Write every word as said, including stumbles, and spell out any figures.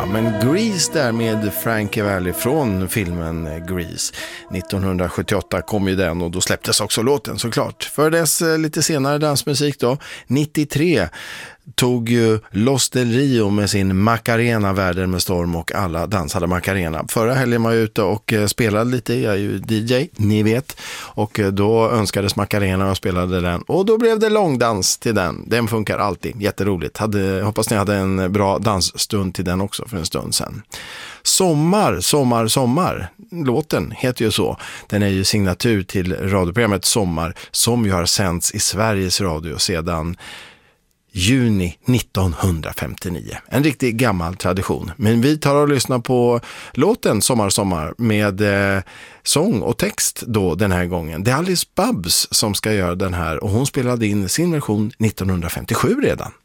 Ja, men Grease där med Frankie Valli från filmen Grease. nittonhundrasjuttioåtta kom ju den och då släpptes också låten såklart. För dess lite senare dansmusik då, nittiotre tog ju Los del Rio med sin Macarena världen med storm och alla dansade Macarena. Förra helgen var jag ute och spelade lite, jag är ju D J, ni vet. Och då önskades Macarena och spelade den. Och då blev det långdans till den. Den funkar alltid, jätteroligt. Hade, hoppas ni hade en bra dansstund till den också för en stund sedan. Sommar, sommar, sommar. Låten heter ju så. Den är ju signatur till radioprogrammet Sommar som ju har sänds i Sveriges Radio sedan juni nittonhundrafemtionio. En riktigt gammal tradition. Men vi tar och lyssnar på låten Sommar, sommar med eh, sång och text då den här gången. Det är Alice Babs som ska göra den här och hon spelade in sin version nittonhundrafemtiosju redan.